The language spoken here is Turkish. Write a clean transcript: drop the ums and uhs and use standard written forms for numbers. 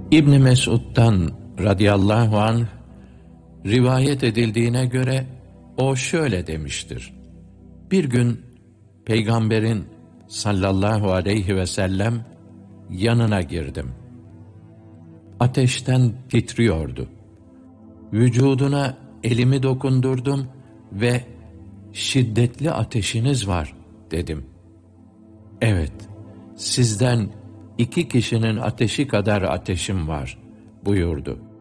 İbn Mesud'dan radıyallahu anh rivayet edildiğine göre o şöyle demiştir: Bir gün Peygamberin sallallahu aleyhi ve sellem yanına girdim. Ateşten titriyordu. Vücuduna elimi dokundurdum ve şiddetli ateşiniz var dedim. Evet, sizden 2 kişinin ateşi kadar ateşim var buyurdu.